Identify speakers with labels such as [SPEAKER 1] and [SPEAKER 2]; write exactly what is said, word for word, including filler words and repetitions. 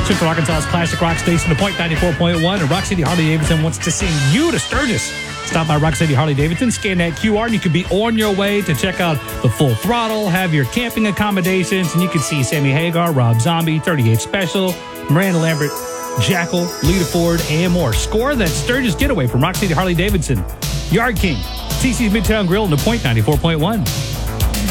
[SPEAKER 1] Central Arkansas's classic rock station, The Point ninety-four point one, and Rock City Harley-Davidson wants to send you to Sturgis. Stop by Rock City Harley-Davidson, scan that Q R, and you could be on your way to check out the Full Throttle, have your camping accommodations, and you can see Sammy Hagar, Rob Zombie, thirty-eight Special, Miranda Lambert, Jackal, Lita Ford, and more. Score that Sturgis getaway from Rock City Harley-Davidson. Yard King, T C's Midtown Grill, and The Point ninety-four point one.